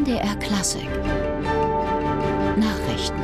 MDR Klassik Nachrichten.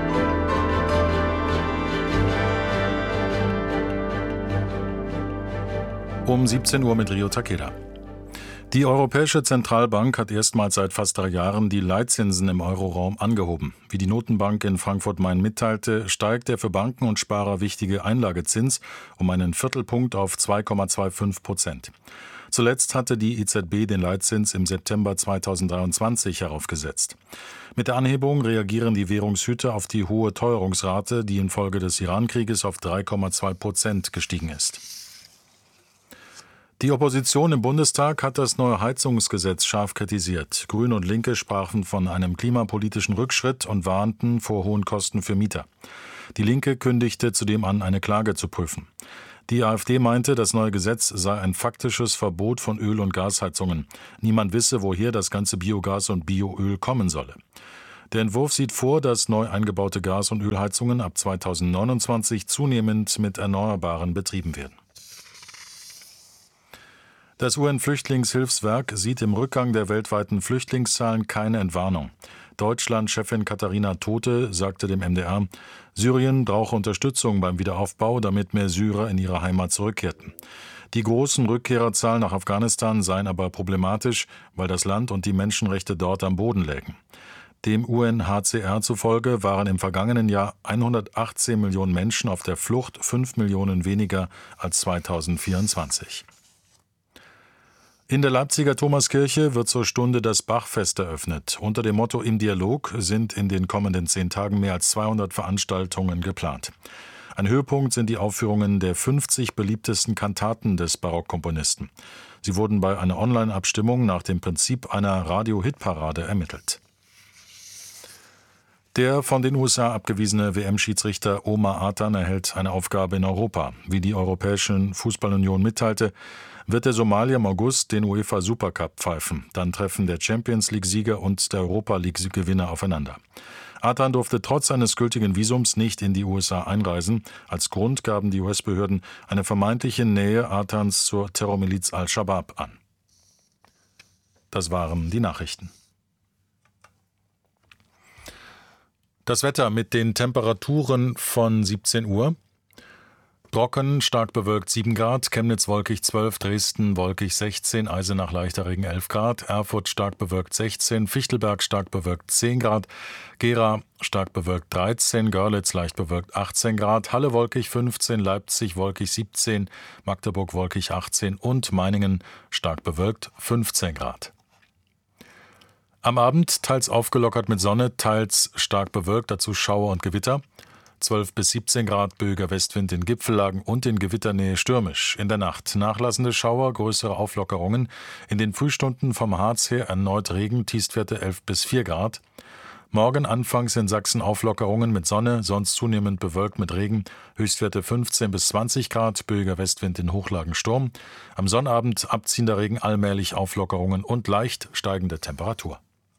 Um 17 Uhr mit Rio Takeda. Die Europäische Zentralbank hat erstmals seit fast 3 Jahren die Leitzinsen im Euroraum angehoben. Wie die Notenbank in Frankfurt-Main mitteilte, steigt der für Banken und Sparer wichtige Einlagezins um einen Viertelpunkt auf 2,25%. Zuletzt hatte die EZB den Leitzins im September 2023 heraufgesetzt. Mit der Anhebung reagieren die Währungshüter auf die hohe Teuerungsrate, die infolge des Iran-Krieges auf 3,2% gestiegen ist. Die Opposition im Bundestag hat das neue Heizungsgesetz scharf kritisiert. Grüne und Linke sprachen von einem klimapolitischen Rückschritt und warnten vor hohen Kosten für Mieter. Die Linke kündigte zudem an, eine Klage zu prüfen. Die AfD meinte, das neue Gesetz sei ein faktisches Verbot von Öl- und Gasheizungen. Niemand wisse, woher das ganze Biogas und Bioöl kommen solle. Der Entwurf sieht vor, dass neu eingebaute Gas- und Ölheizungen ab 2029 zunehmend mit Erneuerbaren betrieben werden. Das UN-Flüchtlingshilfswerk sieht im Rückgang der weltweiten Flüchtlingszahlen keine Entwarnung. Deutschland-Chefin Katharina Tothe sagte dem MDR, Syrien brauche Unterstützung beim Wiederaufbau, damit mehr Syrer in ihre Heimat zurückkehrten. Die großen Rückkehrerzahlen nach Afghanistan seien aber problematisch, weil das Land und die Menschenrechte dort am Boden lägen. Dem UNHCR zufolge waren im vergangenen Jahr 118 Millionen Menschen auf der Flucht, 5 Millionen weniger als 2024. In der Leipziger Thomaskirche wird zur Stunde das Bachfest eröffnet. Unter dem Motto Im Dialog sind in den kommenden 10 Tagen mehr als 200 Veranstaltungen geplant. Ein Höhepunkt sind die Aufführungen der 50 beliebtesten Kantaten des Barockkomponisten. Sie wurden bei einer Online-Abstimmung nach dem Prinzip einer Radio-Hit-Parade ermittelt. Der von den USA abgewiesene WM-Schiedsrichter Omar Atan erhält eine Aufgabe in Europa. Wie die Europäische Fußballunion mitteilte, wird der Somalier im August den UEFA Supercup pfeifen. Dann treffen der Champions-League-Sieger und der Europa-League-Gewinner aufeinander. Atan durfte trotz seines gültigen Visums nicht in die USA einreisen. Als Grund gaben die US-Behörden eine vermeintliche Nähe Atans zur Terrormiliz Al-Shabaab an. Das waren die Nachrichten. Das Wetter mit den Temperaturen von 17 Uhr. Brocken, stark bewölkt 7 Grad, Chemnitz wolkig 12, Dresden wolkig 16, Eisenach leichter Regen 11 Grad, Erfurt stark bewölkt 16, Fichtelberg stark bewölkt 10 Grad, Gera stark bewölkt 13, Görlitz leicht bewölkt 18 Grad, Halle wolkig 15, Leipzig wolkig 17, Magdeburg wolkig 18 und Meiningen stark bewölkt 15 Grad. Am Abend teils aufgelockert mit Sonne, teils stark bewölkt, dazu Schauer und Gewitter. 12 bis 17 Grad, böiger Westwind in Gipfellagen und in Gewitternähe stürmisch. In der Nacht nachlassende Schauer, größere Auflockerungen. In den Frühstunden vom Harz her erneut Regen, Tiefstwerte 11 bis 4 Grad. Morgen anfangs in Sachsen Auflockerungen mit Sonne, sonst zunehmend bewölkt mit Regen. Höchstwerte 15 bis 20 Grad, böiger Westwind in Hochlagen Sturm. Am Sonnabend abziehender Regen, allmählich Auflockerungen und leicht steigende Temperatur.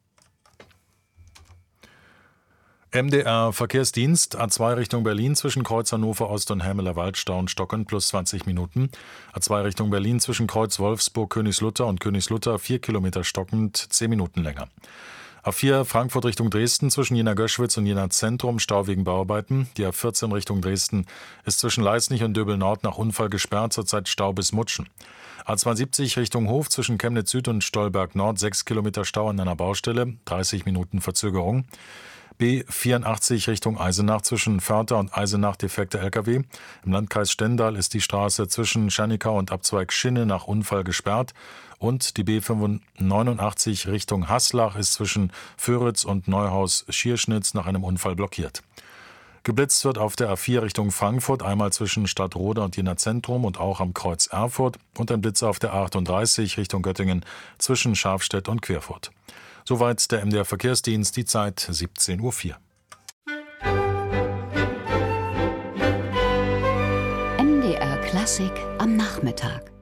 MDR Verkehrsdienst, A2 Richtung Berlin zwischen Kreuz Hannover Ost und Helmeler Waldstau stocken plus 20 Minuten. A2 Richtung Berlin zwischen Kreuz Wolfsburg, Königslutter und Königslutter 4 Kilometer stockend, 10 Minuten länger. A4 Frankfurt Richtung Dresden zwischen Jena-Göschwitz und Jena-Zentrum, Stau wegen Bauarbeiten. Die A14 Richtung Dresden ist zwischen Leisnig und Döbel-Nord nach Unfall gesperrt, zurzeit Stau bis Mutschen. A72 Richtung Hof zwischen Chemnitz Süd und Stolberg Nord 6 Kilometer Stau an einer Baustelle, 30 Minuten Verzögerung. B84 Richtung Eisenach zwischen Förther und Eisenach defekte Lkw. Im Landkreis Stendal ist die Straße zwischen Schernikau und Abzweig Schinne nach Unfall gesperrt. Und die B89 Richtung Haslach ist zwischen Föritz und Neuhaus Schierschnitz nach einem Unfall blockiert. Geblitzt wird auf der A4 Richtung Frankfurt, einmal zwischen Stadtroda und Jena Zentrum und auch am Kreuz Erfurt und ein Blitzer auf der A38 Richtung Göttingen zwischen Scharfstedt und Querfurt. Soweit der MDR Verkehrsdienst, die Zeit 17:04 Uhr. MDR Klassik am Nachmittag.